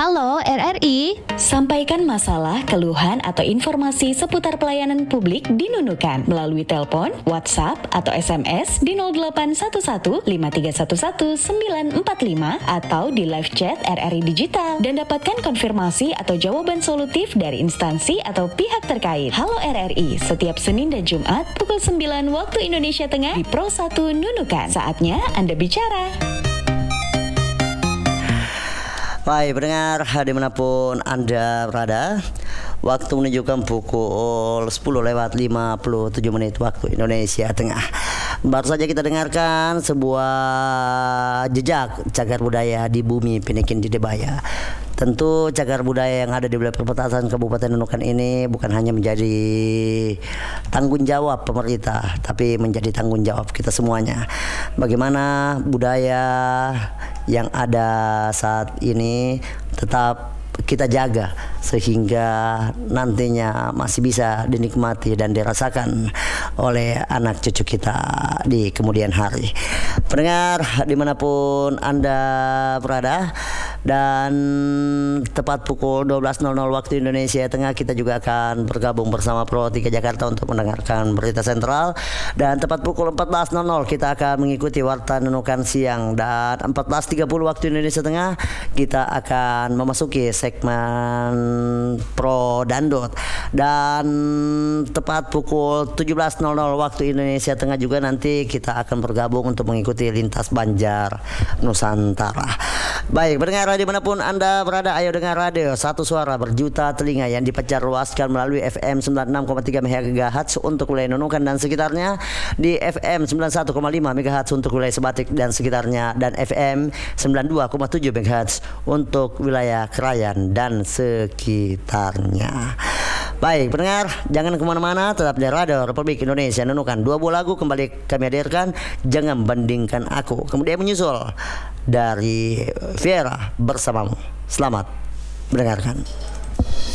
Halo RRI. Sampaikan masalah, keluhan, atau informasi seputar pelayanan publik di Nunukan melalui telepon, WhatsApp, atau SMS di 0811 5311 945 atau di live chat RRI Digital dan dapatkan konfirmasi atau jawaban solutif dari instansi atau pihak terkait. Halo RRI, setiap Senin dan Jumat pukul 9 waktu Indonesia Tengah di Pro 1 Nunukan. Saatnya Anda bicara. Baik, pendengar dimanapun Anda berada, waktu menunjukkan pukul 10:57 waktu Indonesia Tengah. Baru saja kita dengarkan sebuah jejak cagar budaya di bumi Pinikin di Debaya. Tentu cagar budaya yang ada di wilayah perbatasan Kabupaten Nunukan ini bukan hanya menjadi tanggung jawab pemerintah, tapi menjadi tanggung jawab kita semuanya. Bagaimana budaya yang ada saat ini tetap kita jaga sehingga nantinya masih bisa dinikmati dan dirasakan oleh anak cucu kita di kemudian hari. Pendengar dimanapun Anda berada, dan tepat pukul 12.00 waktu Indonesia Tengah kita juga akan bergabung bersama Pro 3 Jakarta untuk mendengarkan berita sentral, dan tepat pukul 14.00 kita akan mengikuti Warta Nunukan Siang, dan 14.30 waktu Indonesia Tengah kita akan memasuki segmen Pro Dandut, dan tepat pukul 17.00 waktu Indonesia Tengah juga nanti kita akan bergabung untuk mengikuti Lintas Banjar Nusantara. Baik, pendengar dimanapun Anda berada, ayo dengar radio Satu Suara Berjuta Telinga yang dipecah ruaskan melalui FM 96,3 MHz untuk wilayah Nunukan dan sekitarnya, di FM 91,5 MHz untuk wilayah Sebatik dan sekitarnya, dan FM 92,7 MHz untuk wilayah Krayan dan sekitarnya. Baik, pendengar, jangan kemana-mana, tetap di Radio Republik Indonesia Nunukan. Dua buah lagu kembali kami hadirkan, Jangan Bandingkan Aku, kemudian menyusul dari Viera Bersamamu. Selamat mendengarkan.